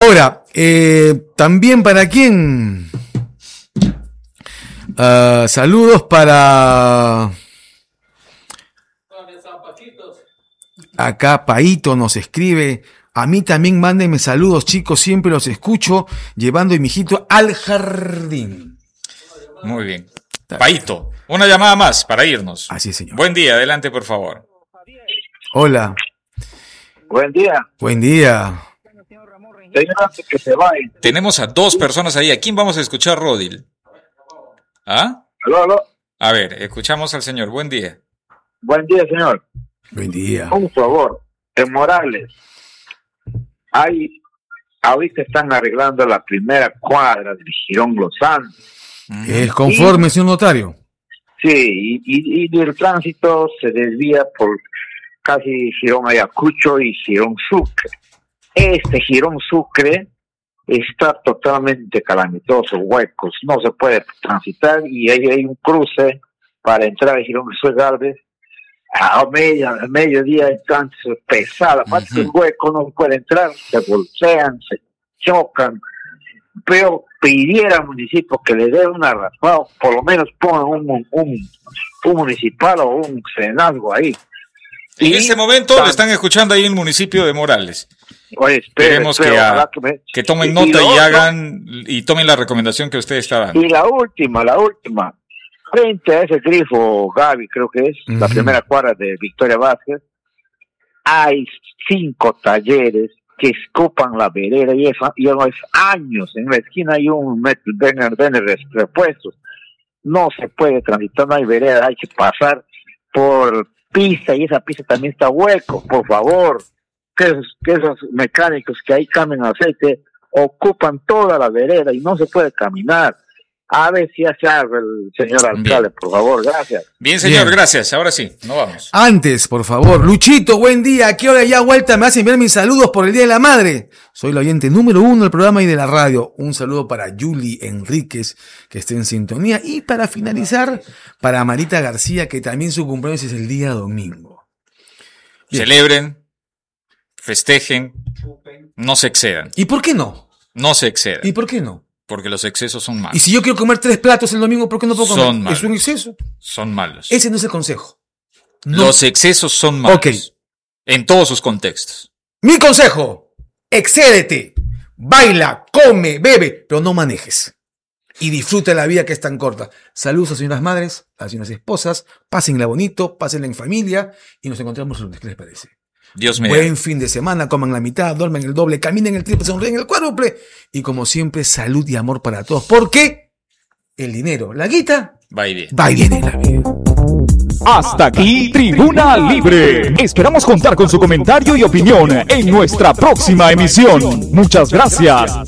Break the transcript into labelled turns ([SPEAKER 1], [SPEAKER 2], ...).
[SPEAKER 1] Ahora, también para quién. Saludos para. Acá Paito nos escribe. A mí también mándenme saludos, chicos. Siempre los escucho llevando a mi hijito al jardín.
[SPEAKER 2] Muy bien. Paito, una llamada más para irnos.
[SPEAKER 1] Así es, señor.
[SPEAKER 2] Buen día, adelante, por favor.
[SPEAKER 1] Hola.
[SPEAKER 3] Buen día.
[SPEAKER 1] Buen día.
[SPEAKER 3] Señor, antes que se vaya.
[SPEAKER 2] Tenemos a 2 personas ahí. ¿A quién vamos a escuchar, Rodil? ¿Ah?
[SPEAKER 3] Aló.
[SPEAKER 2] A ver, escuchamos al señor. Buen día.
[SPEAKER 3] Buen día, señor.
[SPEAKER 1] Buen día.
[SPEAKER 3] Un favor, en Morales, ahorita están arreglando la primera cuadra del Girón Los Andes.
[SPEAKER 1] ¿Es conforme, señor notario?
[SPEAKER 3] Sí, y el tránsito se desvía por casi Girón Ayacucho y Girón Sucre. Este Girón Sucre está totalmente calamitoso, huecos, no se puede transitar, y ahí hay un cruce para entrar a Girón Galvez. A mediodía están pesadas, aparte del hueco no puede entrar, se voltean, se chocan. Pero pidiera al municipio que le dé una raspado, por lo menos pongan un municipal o un senazgo ahí.
[SPEAKER 2] En este momento lo están escuchando ahí en el municipio de Morales.
[SPEAKER 3] Oye,
[SPEAKER 2] esperemos que tomen nota y tomen la recomendación que usted está dando.
[SPEAKER 3] Y la última, frente a ese grifo Gaby, creo que es la primera cuadra de Victoria Vázquez, hay 5 talleres que escopan la vereda, y eso es años. En la esquina hay un repuestos. No se puede transitar, no hay vereda, hay que pasar por pista, y esa pista también está hueco. Por favor, que esos mecánicos que ahí cambian aceite ocupan toda la vereda y no se puede caminar. A ver si hace algo el señor alcalde, por favor, gracias.
[SPEAKER 2] Bien, señor, gracias. Ahora sí, nos vamos.
[SPEAKER 1] Antes, por favor, Luchito, buen día. ¿A qué hora ya vuelta me hace enviar mis saludos por el Día de la Madre? Soy la oyente número 1 del programa y de la radio. Un saludo para Yuli Enríquez, que esté en sintonía. Y para finalizar, para Marita García, que también su cumpleaños es el día domingo.
[SPEAKER 2] Bien. Celebren, festejen, no se excedan.
[SPEAKER 1] ¿Y por qué no?
[SPEAKER 2] No se excedan.
[SPEAKER 1] ¿Y por qué no?
[SPEAKER 2] Porque los excesos son malos.
[SPEAKER 1] Y si yo quiero comer 3 platos el domingo, ¿por qué no puedo comer?
[SPEAKER 2] Son malos.
[SPEAKER 1] Es un exceso.
[SPEAKER 2] Son malos.
[SPEAKER 1] Ese no es el consejo. No.
[SPEAKER 2] Los excesos son malos.
[SPEAKER 1] Ok.
[SPEAKER 2] En todos sus contextos.
[SPEAKER 1] Mi consejo: excédete, baila, come, bebe, pero no manejes. Y disfruta la vida que es tan corta. Saludos a señoras madres, a señoras esposas, pásenla bonito, pásenla en familia y nos encontramos el lunes. ¿Qué les parece?
[SPEAKER 2] Dios me
[SPEAKER 1] Buen fin de semana, coman la mitad, duermen el doble, caminen el triple, sonríen el cuádruple. Y como siempre, salud y amor para todos. Porque el dinero, la guita,
[SPEAKER 2] va y viene.
[SPEAKER 1] Va y viene en la vida.
[SPEAKER 4] Hasta aquí, Tribuna Libre. Esperamos contar con su comentario y opinión en nuestra próxima emisión. Muchas gracias